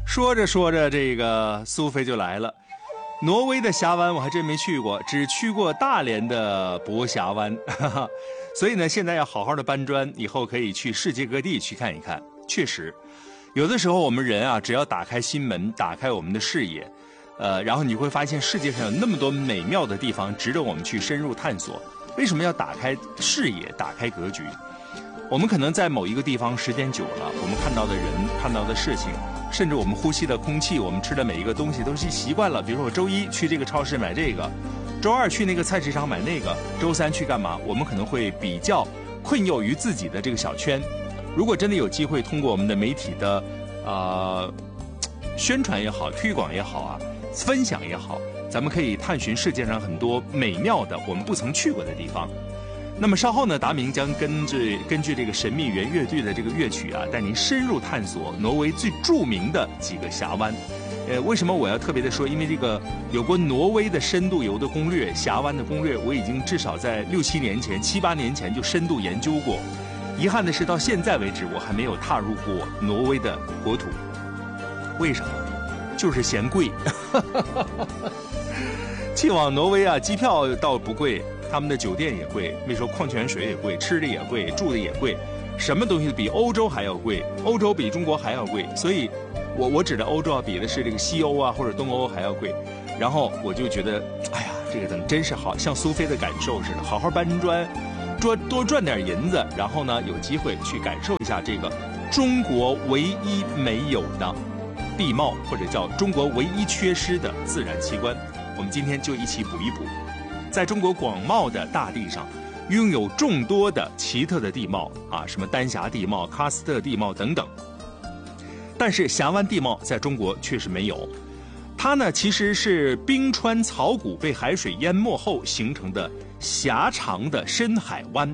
说着说着，这个苏菲就来了。挪威的峡湾我还真没去过，只去过大连的博峡湾，所以呢，现在要好好的搬砖，以后可以去世界各地去看一看。确实，有的时候我们人啊，只要打开心门，打开我们的视野，然后你会发现世界上有那么多美妙的地方，值得我们去深入探索。为什么要打开视野，打开格局？我们可能在某一个地方时间久了，我们看到的人、看到的事情，甚至我们呼吸的空气，我们吃的每一个东西都是习惯了。比如说我周一去这个超市买这个，周二去那个菜市场买那个，周三去干嘛？我们可能会比较困囿于自己的这个小圈。如果真的有机会通过我们的媒体的宣传也好、推广也好啊、分享也好，咱们可以探寻世界上很多美妙的我们不曾去过的地方。那么稍后呢，达明将根据这个神秘园乐队的这个乐曲啊，带您深入探索挪威最著名的几个峡湾。为什么我要特别的说？因为这个有关挪威的深度游的攻略、峡湾的攻略，我已经至少在6、7年前、7、8年前就深度研究过。遗憾的是，到现在为止，我还没有踏入过挪威的国土。为什么？就是嫌贵。去往挪威啊，机票倒不贵。他们的酒店也贵，为说矿泉水也贵，吃的也贵，住的也贵，什么东西比欧洲还要贵，欧洲比中国还要贵，所以我指的欧洲啊，比的是这个西欧啊或者东欧还要贵。然后我就觉得，哎呀，这个等真是好像苏菲的感受似的，好好搬砖，多赚点银子，然后呢有机会去感受一下这个中国唯一没有的地貌，或者叫中国唯一缺失的自然奇观。我们今天就一起补一补。在中国广袤的大地上，拥有众多的奇特的地貌啊，什么丹霞地貌、喀斯特地貌等等。但是峡湾地貌在中国确实没有，它呢其实是冰川草谷被海水淹没后形成的狭长的深海湾。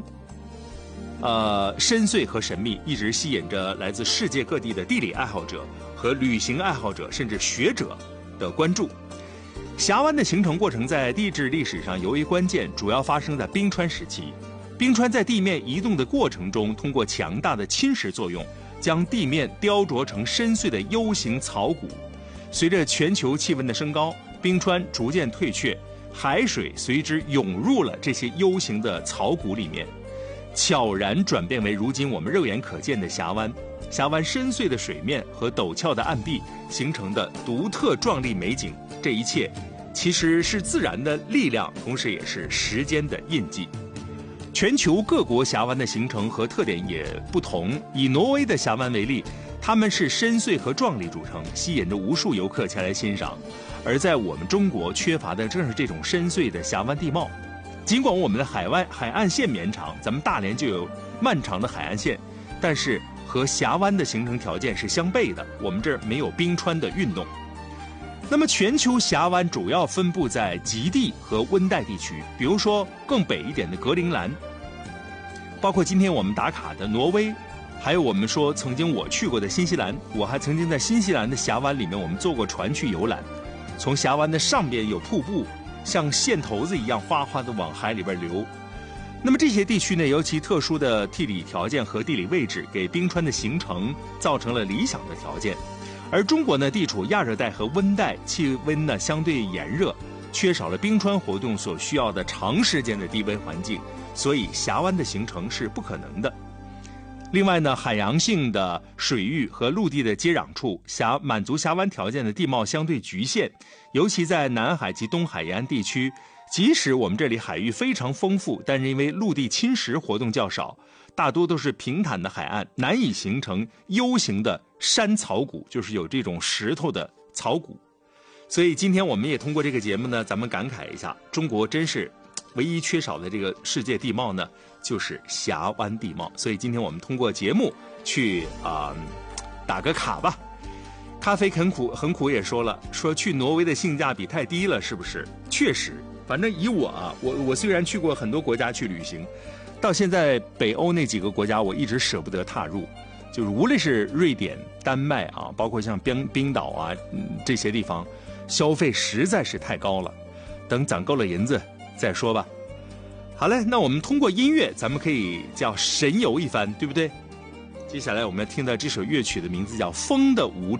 深邃和神秘，一直吸引着来自世界各地的地理爱好者和旅行爱好者，甚至学者的关注。峡湾的形成过程在地质历史上尤为关键，主要发生在冰川时期。冰川在地面移动的过程中，通过强大的侵蚀作用，将地面雕琢成深邃的 U 型草谷。随着全球气温的升高，冰川逐渐退却，海水随之涌入了这些 U 型的草谷里面，悄然转变为如今我们肉眼可见的峡湾。峡湾深邃的水面和陡峭的岸壁形成的独特壮丽美景，这一切其实是自然的力量，同时也是时间的印记。全球各国峡湾的形成和特点也不同，以挪威的峡湾为例，它们是深邃和壮丽著称，吸引着无数游客前来欣赏。而在我们中国缺乏的正是这种深邃的峡湾地貌。尽管我们的海岸线绵长，咱们大连就有漫长的海岸线，但是和峡湾的形成条件是相悖的，我们这儿没有冰川的运动。那么全球峡湾主要分布在极地和温带地区，比如说更北一点的格陵兰，包括今天我们打卡的挪威，还有我们说曾经我去过的新西兰。我还曾经在新西兰的峡湾里面，我们坐过船去游览，从峡湾的上边有瀑布，像线头子一样哗哗的往海里边流。那么这些地区呢，尤其特殊的地理条件和地理位置，给冰川的形成造成了理想的条件。而中国呢，地处亚热带和温带，气温呢相对炎热，缺少了冰川活动所需要的长时间的低温环境，所以峡湾的形成是不可能的。另外呢，海洋性的水域和陆地的接壤处，满足峡湾条件的地貌相对局限，尤其在南海及东海沿岸地区，即使我们这里海域非常丰富，但是因为陆地侵蚀活动较少，大多都是平坦的海岸，难以形成 U 型的山草谷，就是有这种石头的草谷。所以今天我们也通过这个节目呢，咱们感慨一下，中国真是唯一缺少的这个世界地貌呢，就是峡湾地貌。所以今天我们通过节目去打个卡吧。咖啡很苦也说了，说去挪威的性价比太低了，是不是？确实，反正以我虽然去过很多国家去旅行，到现在北欧那几个国家我一直舍不得踏入，就是无论是瑞典、丹麦啊，包括像冰岛啊这些地方，消费实在是太高了。等攒够了银子再说吧。好嘞，那我们通过音乐，咱们可以叫神游一番，对不对？接下来我们要听到这首乐曲的名字叫《风的舞者》，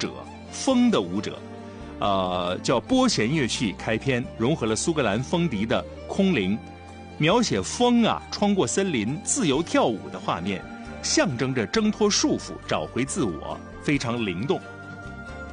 风的舞者，叫拨弦乐器开篇，融合了苏格兰风笛的空灵，描写风啊穿过森林自由跳舞的画面，象征着挣脱束缚，找回自我，非常灵动。